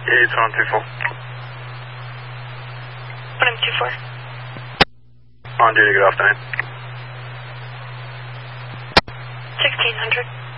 Yeah, it's on 24. 1M24. On duty, good afternoon. 1600.